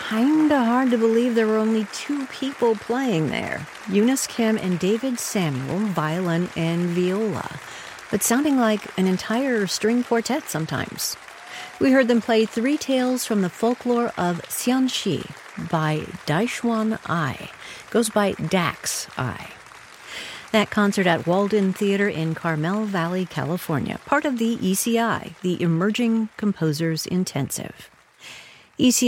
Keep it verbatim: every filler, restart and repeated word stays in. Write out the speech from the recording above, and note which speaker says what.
Speaker 1: kinda hard to believe there were only two people playing there. Eunice Kim and David Samuel, violin and viola, but sounding like an entire string quartet sometimes. We heard them play Three Tales from the Folklore of Xianxi by Daishuan Ai. Goes by Dax Ai. That concert at Walden Theater in Carmel Valley, California, part of the E C I, the Emerging Composers Intensive. E C I